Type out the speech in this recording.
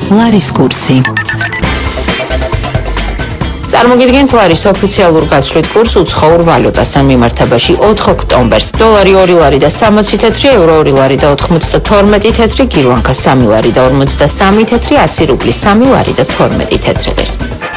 ლარის კურსი. წარმოგიდგენთ ლარის ოფიციალურ გაცვლით კურსს უცხოურ ვალუტასთან მიმართებაში 4 ოქტომბერს. დოლარი 2 ლარი და 60 თეთრი, ევრო 2 ლარი და 92 თეთრი, გირვანკა 3 ლარი და 53 თეთრი, 100 რუბლი 3 ლარი და 12 თეთრი ღირს.